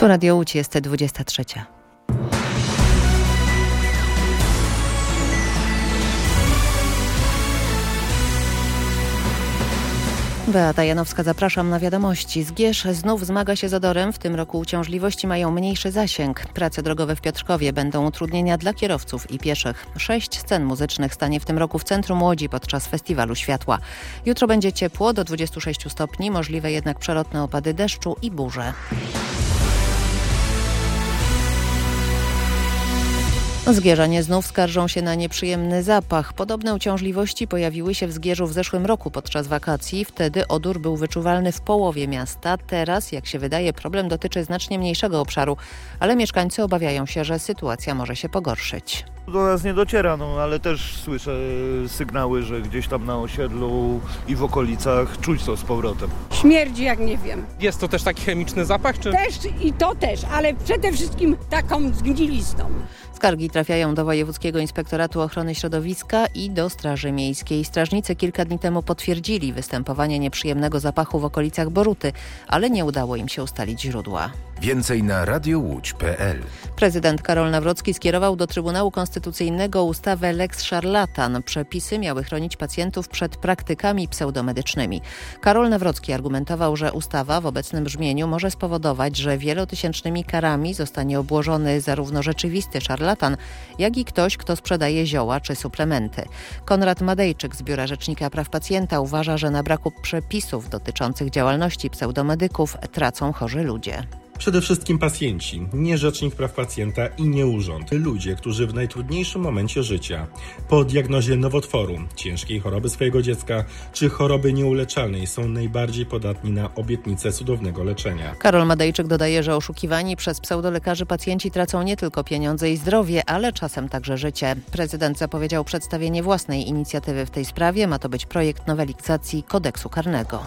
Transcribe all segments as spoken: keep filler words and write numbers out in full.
Tu Radio Łódź, jest dwudziesta trzecia. Beata Janowska, zapraszam na wiadomości. Zgierz znów zmaga się z odorem. W tym roku uciążliwości mają mniejszy zasięg. Prace drogowe w Piotrkowie będą utrudnienia dla kierowców i pieszych. Sześć scen muzycznych stanie w tym roku w centrum Łodzi podczas Festiwalu Światła. Jutro będzie ciepło do dwudziestu sześciu stopni, możliwe jednak przelotne opady deszczu i burze. Zgierzanie znów skarżą się na nieprzyjemny zapach. Podobne uciążliwości pojawiły się w Zgierzu w zeszłym roku podczas wakacji. Wtedy odór był wyczuwalny w połowie miasta. Teraz, jak się wydaje, problem dotyczy znacznie mniejszego obszaru, ale mieszkańcy obawiają się, że sytuacja może się pogorszyć. Do nas nie dociera, no ale też słyszę sygnały, że gdzieś tam na osiedlu i w okolicach czuć to z powrotem. Śmierdzi jak nie wiem. Jest to też taki chemiczny zapach, czy? Też i to też, ale przede wszystkim taką zgnilistą. Skargi trafiają do Wojewódzkiego Inspektoratu Ochrony Środowiska i do Straży Miejskiej. Strażnicy kilka dni temu potwierdzili występowanie nieprzyjemnego zapachu w okolicach Boruty, ale nie udało im się ustalić źródła. Więcej na radio łódź kropka pe el. Prezydent Karol Nawrocki skierował do Trybunału Konstytucyjnego ustawę Lex Szarlatan. Przepisy miały chronić pacjentów przed praktykami pseudomedycznymi. Karol Nawrocki argumentował, że ustawa w obecnym brzmieniu może spowodować, że wielotysięcznymi karami zostanie obłożony zarówno rzeczywisty szarlatan, jak i ktoś, kto sprzedaje zioła czy suplementy. Konrad Madejczyk z Biura Rzecznika Praw Pacjenta uważa, że na braku przepisów dotyczących działalności pseudomedyków tracą chorzy ludzie. Przede wszystkim pacjenci, nie Rzecznik Praw Pacjenta i nie urząd. Ludzie, którzy w najtrudniejszym momencie życia, po diagnozie nowotworu, ciężkiej choroby swojego dziecka czy choroby nieuleczalnej są najbardziej podatni na obietnicę cudownego leczenia. Karol Madejczyk dodaje, że oszukiwani przez pseudolekarzy pacjenci tracą nie tylko pieniądze i zdrowie, ale czasem także życie. Prezydent zapowiedział przedstawienie własnej inicjatywy w tej sprawie. Ma to być projekt nowelizacji kodeksu karnego.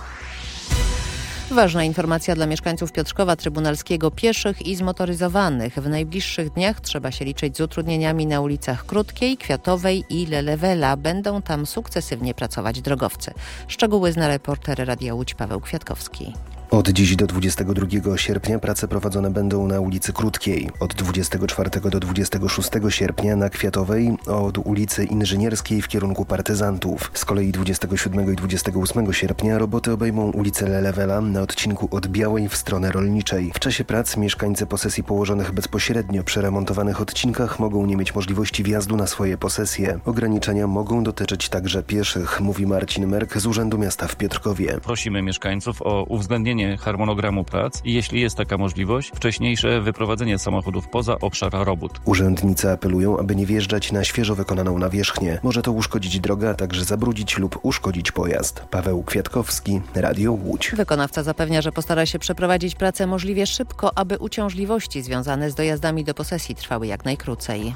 Ważna informacja dla mieszkańców Piotrkowa Trybunalskiego, pieszych i zmotoryzowanych. W najbliższych dniach trzeba się liczyć z utrudnieniami na ulicach Krótkiej, Kwiatowej i Lelewela. Będą tam sukcesywnie pracować drogowcy. Szczegóły zna reporter Radia Łódź Paweł Kwiatkowski. Od dziś do dwudziestego drugiego sierpnia prace prowadzone będą na ulicy Krótkiej. Od dwudziestego czwartego do dwudziestego szóstego sierpnia na Kwiatowej, od ulicy Inżynierskiej w kierunku Partyzantów. Z kolei dwudziestego siódmego i dwudziestego ósmego sierpnia roboty obejmą ulicę Lelewela na odcinku od Białej w stronę Rolniczej. W czasie prac mieszkańcy posesji położonych bezpośrednio przy remontowanych odcinkach mogą nie mieć możliwości wjazdu na swoje posesje. Ograniczenia mogą dotyczyć także pieszych, mówi Marcin Merk z Urzędu Miasta w Piotrkowie. Prosimy mieszkańców o uwzględnienie harmonogramu prac i jeśli jest taka możliwość, wcześniejsze wyprowadzenie samochodów poza obszar robót. Urzędnicy apelują, aby nie wjeżdżać na świeżo wykonaną nawierzchnię. Może to uszkodzić drogę, a także zabrudzić lub uszkodzić pojazd. Paweł Kwiatkowski, Radio Łódź. Wykonawca zapewnia, że postara się przeprowadzić pracę możliwie szybko, aby uciążliwości związane z dojazdami do posesji trwały jak najkrócej.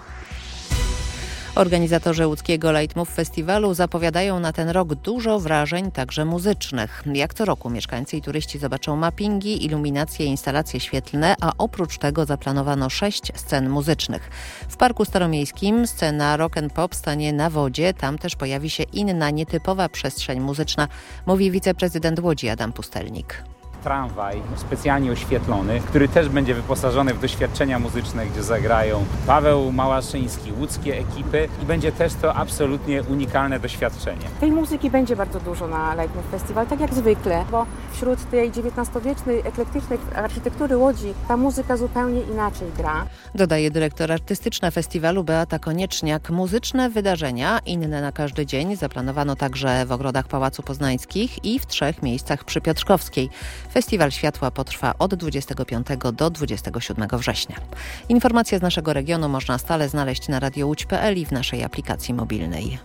Organizatorzy łódzkiego Leitmotiv Festiwalu zapowiadają na ten rok dużo wrażeń, także muzycznych. Jak co roku mieszkańcy i turyści zobaczą mappingi, iluminacje, instalacje świetlne, a oprócz tego zaplanowano sześć scen muzycznych. W Parku Staromiejskim scena rock and pop stanie na wodzie, tam też pojawi się inna, nietypowa przestrzeń muzyczna, mówi wiceprezydent Łodzi Adam Pustelnik. Tramwaj specjalnie oświetlony, który też będzie wyposażony w doświadczenia muzyczne, gdzie zagrają Paweł Małaszyński, łódzkie ekipy i będzie też to absolutnie unikalne doświadczenie. Tej muzyki będzie bardzo dużo na Leitmotiv Festival, tak jak zwykle, bo wśród tej dziewiętnastowiecznej, eklektycznej architektury Łodzi ta muzyka zupełnie inaczej gra. Dodaje dyrektor artystyczna festiwalu Beata Konieczniak. Muzyczne wydarzenia, inne na każdy dzień, zaplanowano także w ogrodach Pałacu Poznańskich i w trzech miejscach przy Piotrkowskiej. Festiwal Światła potrwa od dwudziestego piątego do dwudziestego siódmego września. Informacje z naszego regionu można stale znaleźć na radio łódź kropka pe el i w naszej aplikacji mobilnej.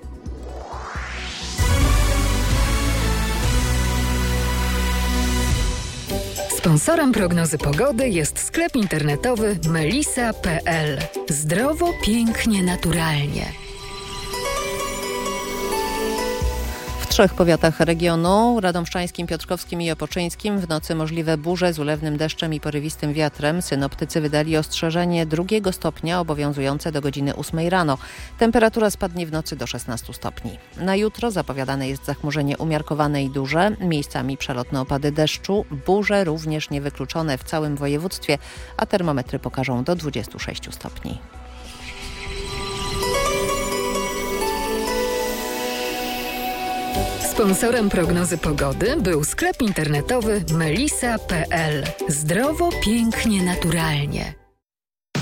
Sponsorem prognozy pogody jest sklep internetowy melisa kropka pe el. Zdrowo, pięknie, naturalnie. W trzech powiatach regionu, radomszczańskim, piotrkowskim i opoczyńskim, w nocy możliwe burze z ulewnym deszczem i porywistym wiatrem. Synoptycy wydali ostrzeżenie drugiego stopnia obowiązujące do godziny ósmej rano. Temperatura spadnie w nocy do szesnastu stopni. Na jutro zapowiadane jest zachmurzenie umiarkowane i duże, miejscami przelotne opady deszczu, burze również niewykluczone w całym województwie, a termometry pokażą do dwudziestu sześciu stopni. Sponsorem prognozy pogody był sklep internetowy melisa kropka p l. Zdrowo, pięknie, naturalnie.